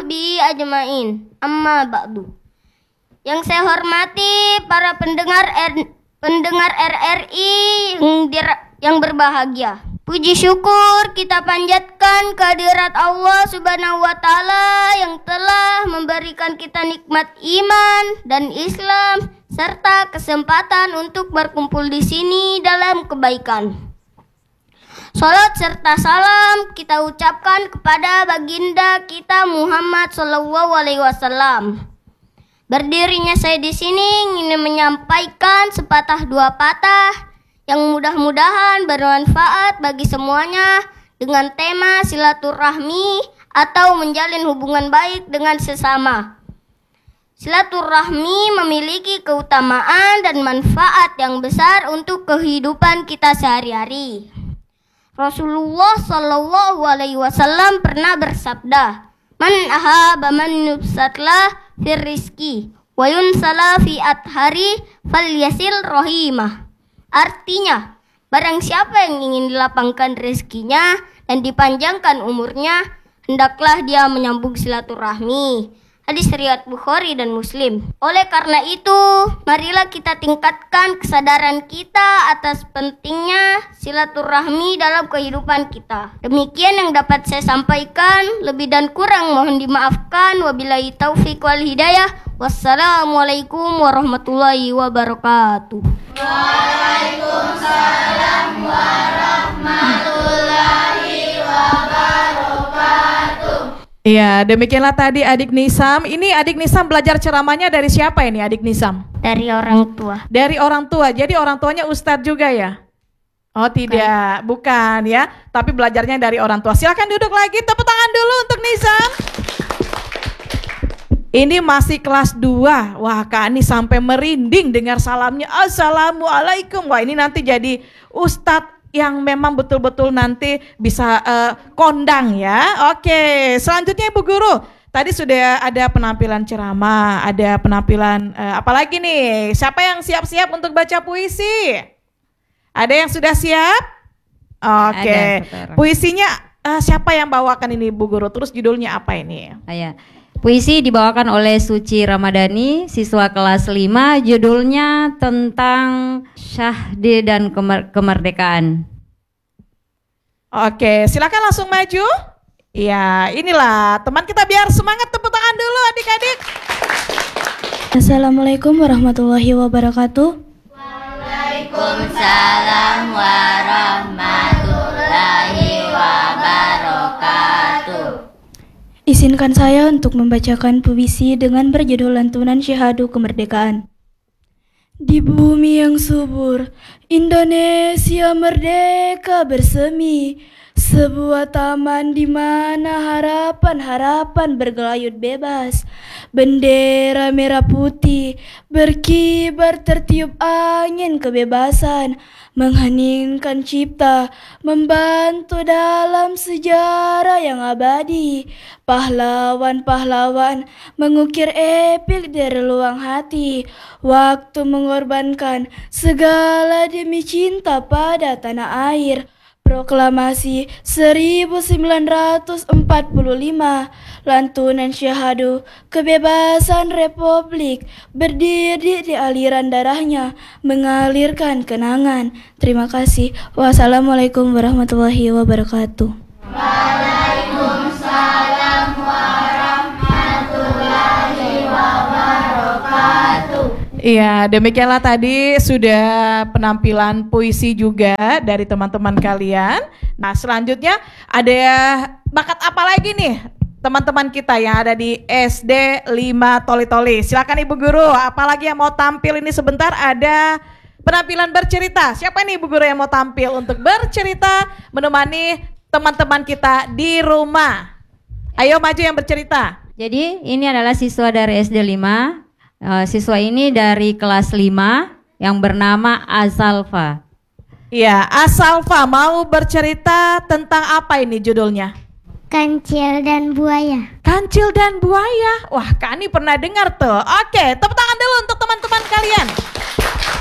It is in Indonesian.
sahbihi ajmain. Amma ba'du. Yang saya hormati para pendengar RRI yang berbahagia. Puji syukur kita panjatkan kehadirat Allah Subhanahu wa Ta'ala yang telah memberikan kita nikmat iman dan Islam serta kesempatan untuk berkumpul di sini dalam kebaikan. Salat serta salam kita ucapkan kepada baginda kita Muhammad SAW. Berdirinya saya di sini ingin menyampaikan sepatah dua patah yang mudah-mudahan bermanfaat bagi semuanya dengan tema silaturahmi atau menjalin hubungan baik dengan sesama. Silaturahmi memiliki keutamaan dan manfaat yang besar untuk kehidupan kita sehari-hari. Rasulullah Shallallahu Alaihi Wasallam pernah bersabda, "Man ahaba man nubsatlah fir rizki, wa yunsala fi athari falyasil rohimah." Artinya, barang siapa yang ingin dilapangkan rezekinya dan dipanjangkan umurnya, hendaklah dia menyambung silaturahmi. Hadis riwayat Bukhari dan Muslim. Oleh karena itu, marilah kita tingkatkan kesadaran kita atas pentingnya silaturahmi dalam kehidupan kita. Demikian yang dapat saya sampaikan, lebih dan kurang mohon dimaafkan. Wabillahi taufiq wal hidayah. Wassalamualaikum warahmatullahi wabarakatuh. Waalaikumsalam warahmatullahi wabarakatuh. Ya, demikianlah tadi Adik Nisam. Ini Adik Nisam belajar ceramahnya dari siapa ini Adik Nisam? Dari orang tua. Dari orang tua. Jadi orang tuanya ustadz juga ya? Oh tidak, bukan ya. Tapi belajarnya dari orang tua. Silakan duduk lagi, tepuk tangan dulu untuk Nisam. Ini masih kelas 2. Wah, Kak Ani sampai merinding dengar salamnya. Assalamualaikum. Wah, ini nanti jadi ustadz yang memang betul-betul nanti bisa kondang ya. Oke, selanjutnya Ibu Guru. Tadi sudah ada penampilan ceramah, ada penampilan apalagi nih? Siapa yang siap-siap untuk baca puisi? Ada yang sudah siap? Oke. Puisinya siapa yang bawakan ini Ibu Guru? Terus judulnya apa ini? Saya. Puisi dibawakan oleh Suci Ramadhani, siswa kelas 5, judulnya tentang syahdi dan kemerdekaan. Oke, silakan langsung maju. Ya, inilah teman kita, biar semangat, tepuk tangan dulu adik-adik. Assalamualaikum warahmatullahi wabarakatuh. Waalaikumsalam warahmatullahi wabarakatuh. Izinkan saya untuk membacakan puisi dengan berjudul Lantunan Syahadu Kemerdekaan. Di bumi yang subur, Indonesia merdeka bersemi, sebuah taman di mana harapan-harapan bergelayut bebas. Bendera merah putih berkibar tertiup angin kebebasan, mengheningkan cipta, membantu dalam sejarah yang abadi. Pahlawan-pahlawan mengukir epik dari ruang hati, waktu mengorbankan segala demi cinta pada tanah air. Proklamasi 1945, lantunan syahadu kebebasan Republik, berdiri di aliran darahnya, mengalirkan kenangan. Terima kasih. Wassalamualaikum warahmatullahi wabarakatuh. Waalaikumsalam warahmatullahi wabarakatuh. Iya, demikianlah tadi sudah penampilan puisi juga dari teman-teman kalian. Nah, selanjutnya ada bakat apa lagi nih teman-teman kita yang ada di SD 5 Toli-Toli. Silakan Ibu Guru, apalagi yang mau tampil ini sebentar ada penampilan bercerita. Siapa nih Ibu Guru yang mau tampil untuk bercerita menemani teman-teman kita di rumah? Ayo maju yang bercerita. Jadi ini adalah siswa dari SD 5. Siswa ini dari kelas 5 yang bernama Azalfa. Iya, Azalfa mau bercerita tentang apa ini judulnya? Kancil dan buaya. Kancil dan buaya. Wah, Kak Ani pernah dengar tuh. Oke, tepuk tangan dulu untuk teman-teman kalian.